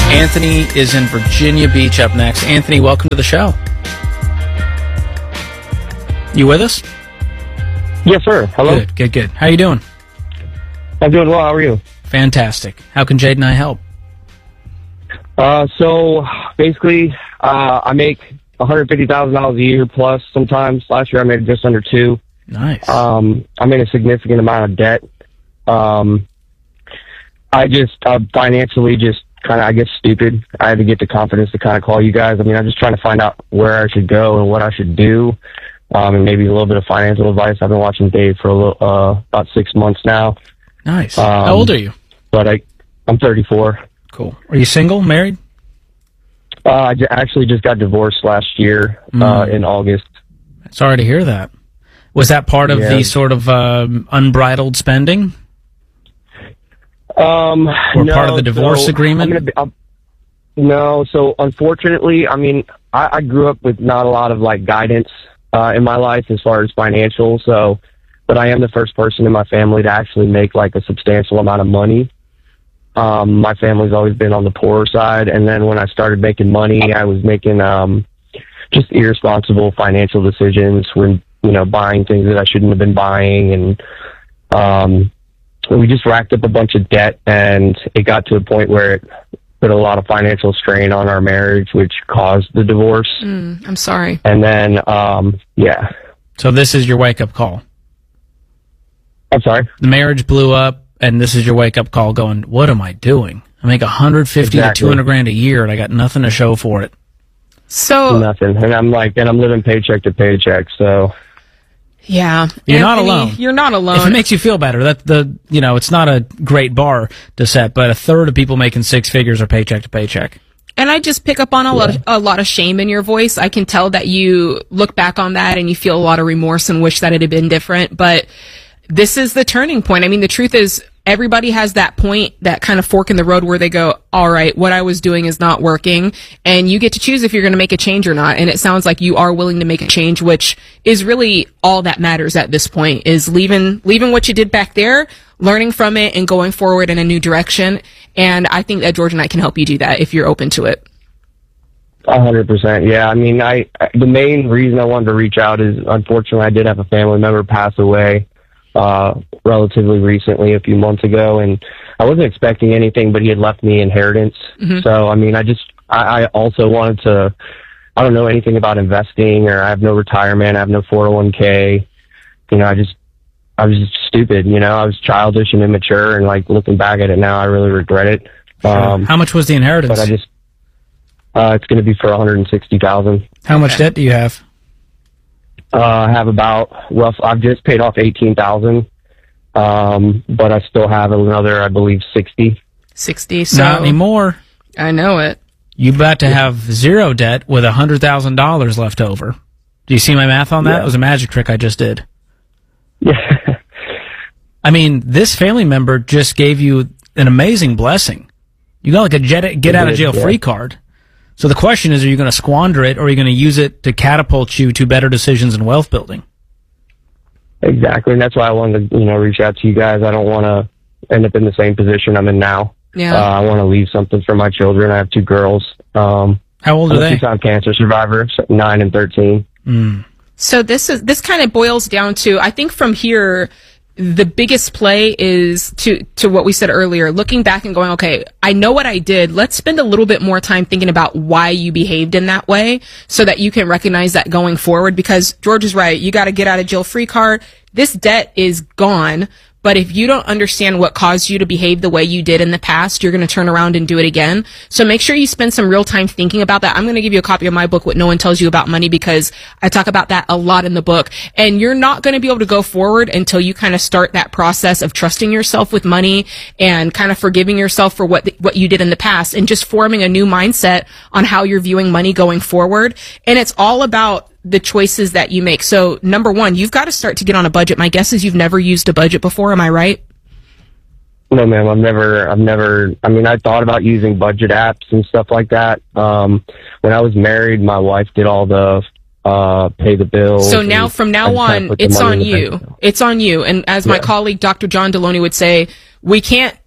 Anthony is in Virginia Beach up next. Anthony, welcome to the show. You with us? Yes, sir. Hello. Good. How you doing? I'm doing well. How are you? Fantastic. How can Jade and I help? So basically, I make $150,000 a year plus sometimes. Last year I made just under $2 million. Nice. I'm in a significant amount of debt. I financially just kind of, I guess, stupid. I had to get the confidence to kind of call you guys. I mean, I'm just trying to find out where I should go and what I should do, and maybe a little bit of financial advice. I've been watching Dave for about 6 months now. Nice. How old are you? But I'm 34. Cool. Are you single, married? I actually just got divorced last year in August. Sorry to hear that. Was that part of the sort of unbridled spending? Or no, part of the divorce agreement? No, so unfortunately, I mean, I grew up with not a lot of like guidance in my life as far as financial. So, but I am the first person in my family to actually make like a substantial amount of money. My family's always been on the poorer side, and then when I started making money, I was making just irresponsible financial decisions. When buying things that I shouldn't have been buying, and we just racked up a bunch of debt, and it got to a point where it put a lot of financial strain on our marriage, which caused the divorce. I'm sorry. And then, yeah. So this is your wake-up call. I'm sorry? The marriage blew up, and this is your wake-up call going, what am I doing? I make $150 to $200,000 a year, and I got nothing to show for it. So nothing. And I'm living paycheck to paycheck, so... Yeah. You're not alone. You're not alone. If it makes you feel better, it's not a great bar to set, but a third of people making six figures are paycheck to paycheck. And I just pick up on a lot of shame in your voice. I can tell that you look back on that and you feel a lot of remorse and wish that it had been different, but this is the turning point. I mean, the truth is, everybody has that point, that kind of fork in the road where they go, all right, what I was doing is not working, and you get to choose if you're going to make a change or not. And it sounds like you are willing to make a change, which is really all that matters at this point, is leaving what you did back there, learning from it, and going forward in a new direction. And I think that George and I can help you do that if you're open to it. 100%. Yeah. I mean, the main reason I wanted to reach out is, unfortunately, I did have a family member pass away relatively recently, a few months ago, and I wasn't expecting anything, but he had left me inheritance. Mm-hmm. So, I mean, I also wanted to, I don't know anything about investing, or I have no retirement, I have no 401k. I was just stupid, I was childish and immature, and like looking back at it now, I really regret it. How much was the inheritance? But it's going to be for $160,000. How much debt do you have? I have I've just paid off $18,000, but I still have another, I believe, 60. 60, so... Not anymore. I know it. You about to have zero debt with $100,000 left over. Do you see my math on that? Yeah. It was a magic trick I just did. Yeah. I mean, this family member just gave you an amazing blessing. You got like a get-out-of-jail-free card. So the question is, are you going to squander it, or are you going to use it to catapult you to better decisions in wealth building? Exactly, and that's why I wanted to, reach out to you guys. I don't want to end up in the same position I'm in now. Yeah. I want to leave something for my children. I have 2 girls. How old are they? I'm a 2-time cancer survivor, 9 and 13. So this kind of boils down to, I think from here, the biggest play is to what we said earlier, looking back and going, okay, I know what I did. Let's spend a little bit more time thinking about why you behaved in that way so that you can recognize that going forward, because George is right. You got to get out of jail free card. This debt is gone. But if you don't understand what caused you to behave the way you did in the past, you're going to turn around and do it again. So make sure you spend some real time thinking about that. I'm going to give you a copy of my book, What No One Tells You About Money, because I talk about that a lot in the book. And you're not going to be able to go forward until you kind of start that process of trusting yourself with money and kind of forgiving yourself for what you did in the past, and just forming a new mindset on how you're viewing money going forward. And it's all about the choices that you make. So number one, you've got to start to get on a budget. My guess is you've never used a budget before. Am I right? No, ma'am. I've never, I thought about using budget apps and stuff like that. When I was married, my wife did all the, pay the bills. So now, from now on, it's on you. It's on you. And as my colleague, Dr. John Deloney would say, we can't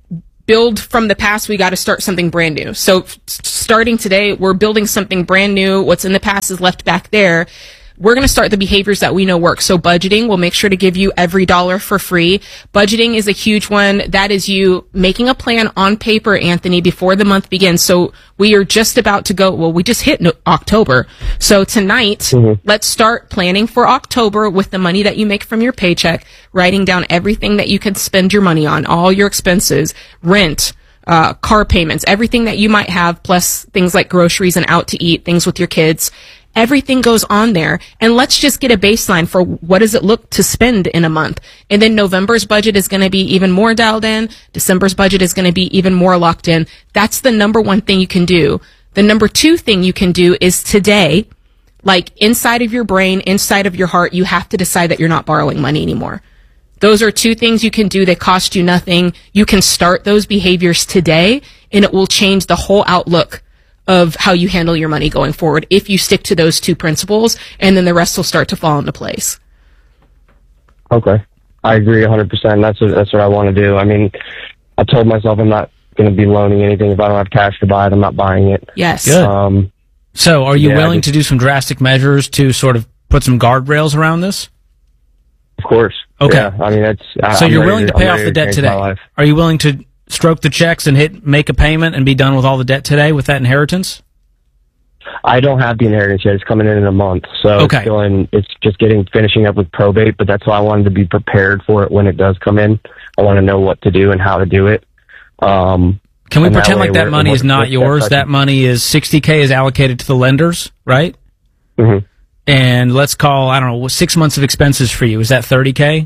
build from the past, we got to start something brand new. So starting today, we're building something brand new. What's in the past is left back there. We're going to start the behaviors that we know work. So budgeting, we'll make sure to give you every dollar for free. Budgeting is a huge one. That is you making a plan on paper, Anthony, before the month begins. So we are just about to go, well, we just hit October. So tonight, let's start planning for October with the money that you make from your paycheck, writing down everything that you can spend your money on, all your expenses, rent, car payments, everything that you might have, plus things like groceries and out to eat, things with your kids. Everything goes on there, and let's just get a baseline for what does it look to spend in a month. And then November's budget is going to be even more dialed in. December's budget is going to be even more locked in. That's the number one thing you can do. The number two thing you can do is today, like inside of your brain, inside of your heart, you have to decide that you're not borrowing money anymore. Those are two things you can do that cost you nothing. You can start those behaviors today, and it will change the whole outlook of how you handle your money going forward if you stick to those two principles, and then the rest will start to fall into place. Okay. I agree 100%. That's what I want to do. I mean, I told myself I'm not going to be loaning anything. If I don't have cash to buy it, I'm not buying it. Yes. Good. So are you willing to do some drastic measures to sort of put some guardrails around this? Of course. Okay. Yeah, I mean, so you're willing to pay off the debt today? Are you willing to stroke the checks and make a payment and be done with all the debt today with that inheritance? I don't have the inheritance yet. It's coming in a month. So okay. It's just finishing up with probate, but that's why I wanted to be prepared for it when it does come in. I want to know what to do and how to do it. Can we pretend like that money is not yours? That money is $60K is allocated to the lenders, right? Mm-hmm. And let's call, I don't know, 6 months of expenses for you. Is that $30K?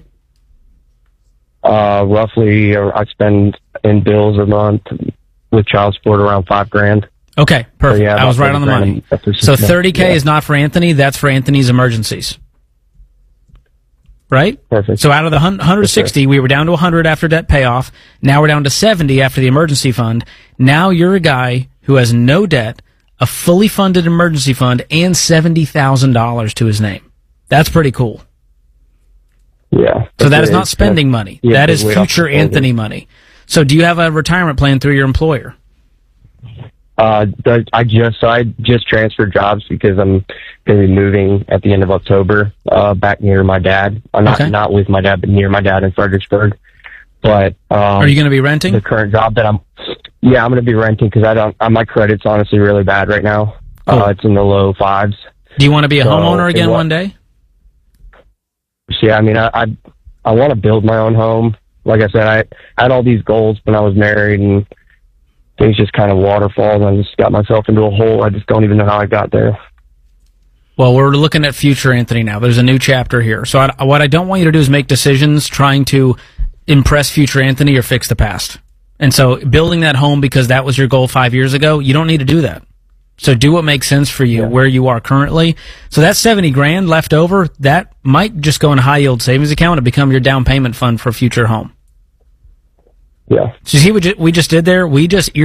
Roughly, I spend in bills a month with child support around $5,000. Okay, perfect. So, yeah, I was right on the money. So $30K is not for Anthony. That's for Anthony's emergencies. Right? Perfect. So out of the 160, we were down to 100 after debt payoff. Now we're down to 70 after the emergency fund. Now you're a guy who has no debt, a fully funded emergency fund, and $70,000 to his name. That's pretty cool. Yeah. So that is not spending money. Yeah, that is future Anthony money. So do you have a retirement plan through your employer? I just transferred jobs because I'm going to be moving at the end of October, back near my dad. Not with my dad, but near my dad in Fredericksburg. But, are you going to be renting? The current job that I'm going to be renting because my credit's honestly really bad right now. Cool. It's in the low fives. Do you want to be a homeowner again one day? Yeah, I mean, I want to build my own home. Like I said, I had all these goals when I was married, and things just kind of waterfalled, and I just got myself into a hole. I just don't even know how I got there. Well, we're looking at future Anthony now. There's a new chapter here. So what I don't want you to do is make decisions trying to impress future Anthony or fix the past. And so building that home because that was your goal 5 years ago, you don't need to do that. So do what makes sense for you where you are currently. So that $70,000 left over, that might just go in a high yield savings account and become your down payment fund for a future home. Yeah. So you see what we just did there? We just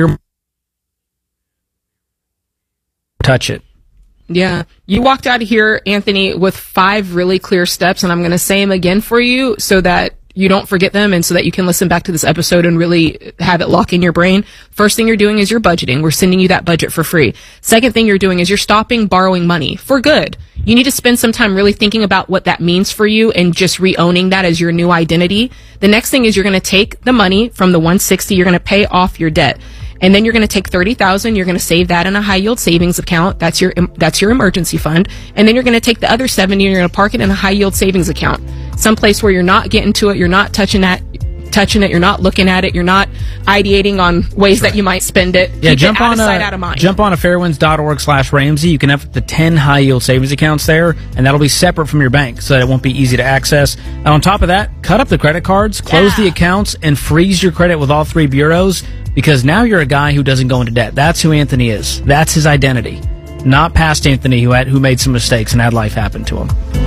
touch it. Yeah. You walked out of here, Anthony, with 5 really clear steps, and I'm going to say them again for you so that you don't forget them and so that you can listen back to this episode and really have it lock in your brain. First thing you're doing is you're budgeting. We're sending you that budget for free. Second thing you're doing is you're stopping borrowing money for good. You need to spend some time really thinking about what that means for you and just re-owning that as your new identity. The next thing is you're going to take the money from the 160, you're going to pay off your debt. And then you're going to take $30,000, you're going to save that in a high yield savings account. That's your emergency fund. And then you're going to take the other 70 and you're going to park it in a high yield savings account. Someplace where you're not getting to it, you're not touching it, you're not looking at it, you're not ideating on ways that you might spend it. Yeah, Keep it out of sight, out of mind. Jump on a fairwinds.org/Ramsey. You can have up to 10 high yield savings accounts there, and that'll be separate from your bank so that it won't be easy to access. And on top of that, cut up the credit cards, close the accounts, and freeze your credit with all 3 bureaus, because now you're a guy who doesn't go into debt. That's who Anthony is. That's his identity. Not past Anthony who made some mistakes and had life happen to him.